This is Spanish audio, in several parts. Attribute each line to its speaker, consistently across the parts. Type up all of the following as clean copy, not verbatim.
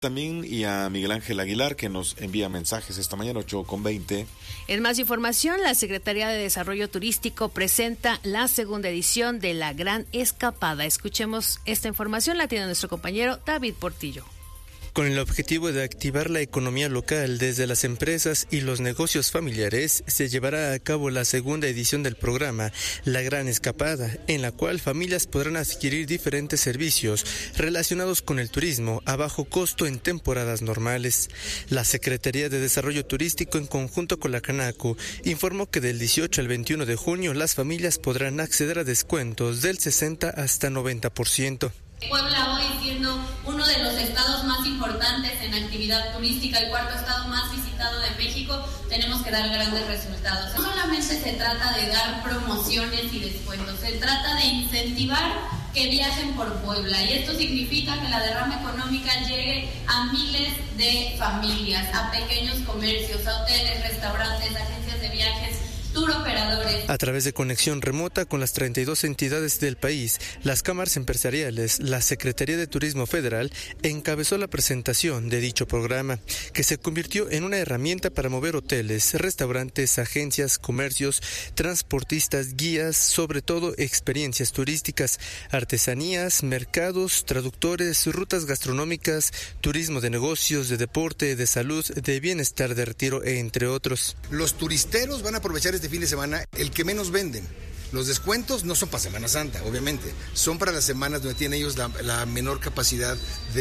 Speaker 1: También y a Miguel Ángel Aguilar, que nos envía mensajes esta mañana, 8:20.
Speaker 2: En más información, la Secretaría de Desarrollo Turístico presenta la segunda edición de La Gran Escapada. Escuchemos esta información, la tiene nuestro compañero David Portillo.
Speaker 3: Con el objetivo de activar la economía local desde las empresas y los negocios familiares, se llevará a cabo la segunda edición del programa La Gran Escapada, en la cual familias podrán adquirir diferentes servicios relacionados con el turismo a bajo costo en temporadas normales. La Secretaría de Desarrollo Turístico, en conjunto con la Canaco, informó que del 18 al 21 de junio las familias podrán acceder a descuentos del 60 hasta 90%.
Speaker 4: Puebla hoy siendo uno de los estados más importantes en actividad turística, el cuarto estado más visitado de México, tenemos que dar grandes resultados. No solamente se trata de dar promociones y descuentos, se trata de incentivar que viajen por Puebla, y esto significa que la derrama económica llegue a miles de familias, a pequeños comercios, a hoteles, restaurantes, agencias de viajes, tour operadores.
Speaker 3: A través de conexión remota con las 32 entidades del país, las cámaras empresariales, la Secretaría de Turismo Federal encabezó la presentación de dicho programa, que se convirtió en una herramienta para mover hoteles, restaurantes, agencias, comercios, transportistas, guías, sobre todo experiencias turísticas, artesanías, mercados, traductores, rutas gastronómicas, turismo de negocios, de deporte, de salud, de bienestar, de retiro, entre otros.
Speaker 5: Los turisteros van a aprovechar este fin de semana el que menos venden. Los descuentos no son para Semana Santa, obviamente, son para las semanas donde tienen ellos la menor capacidad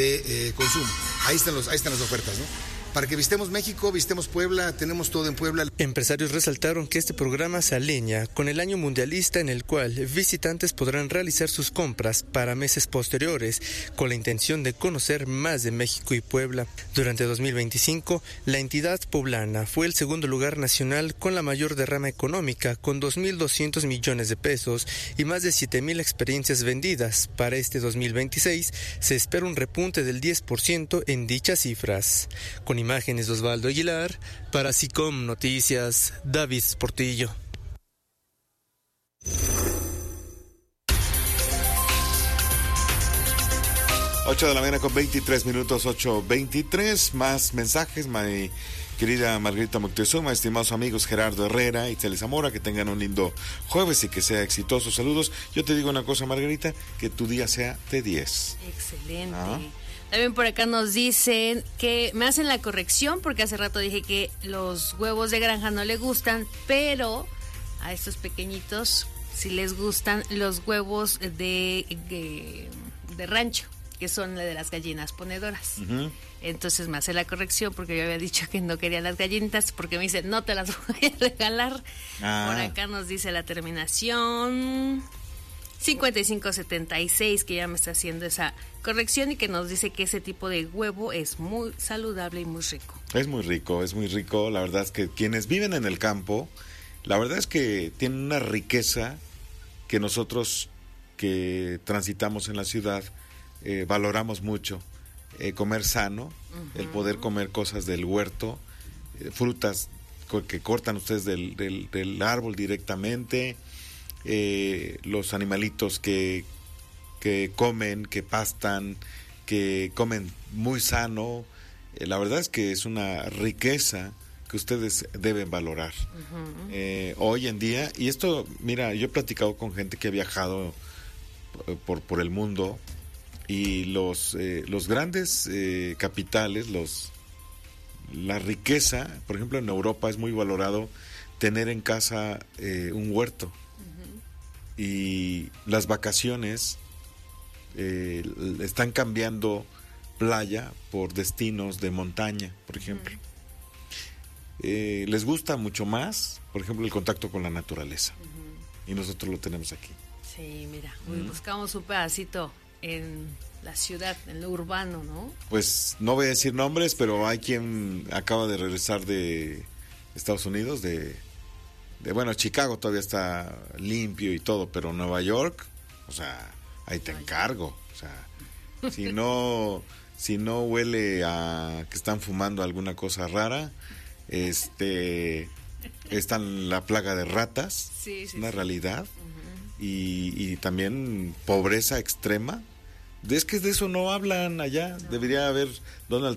Speaker 5: de consumo. Ahí están las ofertas, ¿no? Para que visitemos México, visitemos Puebla, tenemos todo en Puebla.
Speaker 3: Empresarios resaltaron que este programa se alinea con el año mundialista, en el cual visitantes podrán realizar sus compras para meses posteriores, con la intención de conocer más de México y Puebla. Durante 2025, la entidad poblana fue el segundo lugar nacional con la mayor derrama económica, con 2.200 millones de pesos y más de 7.000 experiencias vendidas. Para este 2026, se espera un repunte del 10% en dichas cifras. Con imágenes de Osvaldo Aguilar, para SICOM Noticias, David Portillo.
Speaker 1: Ocho de la mañana con 23 minutos, 8:23. Más mensajes, mi querida Margarita Moctezuma, estimados amigos Gerardo Herrera y Itzel Zamora, que tengan un lindo jueves y que sea exitoso. Saludos. Yo te digo una cosa, Margarita, que tu día sea de 10.
Speaker 2: Excelente. También por acá nos dicen que me hacen la corrección, porque hace rato dije que los huevos de granja no le gustan, pero a estos pequeñitos sí les gustan los huevos de rancho, que son de las gallinas ponedoras. Uh-huh. Entonces me hace la corrección, porque yo había dicho que no quería las gallinitas, porque me dice, no te las voy a regalar. Por acá nos dice la terminación 5576, que ya me está haciendo esa corrección y que nos dice que ese tipo de huevo es muy saludable y muy rico.
Speaker 1: Es muy rico. La verdad es que quienes viven en el campo, la verdad es que tienen una riqueza que nosotros que transitamos en la ciudad valoramos mucho. Comer sano, uh-huh. El poder comer cosas del huerto, frutas que cortan ustedes del árbol directamente, los animalitos que comen, que pastan, que comen muy sano. La verdad es que es una riqueza que ustedes deben valorar. Uh-huh. Hoy en día, y esto, mira, yo he platicado con gente que ha viajado por el mundo, y los grandes capitales, la riqueza, por ejemplo en Europa es muy valorado tener en casa un huerto. Y las vacaciones están cambiando playa por destinos de montaña, por ejemplo. Les gusta mucho más, por ejemplo, el contacto con la naturaleza. Y nosotros lo tenemos aquí.
Speaker 2: Sí, mira, buscamos un pedacito en la ciudad, en lo urbano, ¿no?
Speaker 1: Pues no voy a decir nombres, pero hay quien acaba de regresar de Estados Unidos, bueno, Chicago todavía está limpio y todo, pero Nueva York, o sea, ahí te encargo, o sea, si no huele a que están fumando alguna cosa rara, está la plaga de ratas, una realidad, uh-huh. y también pobreza extrema. Es que de eso no hablan allá, debería haber Donald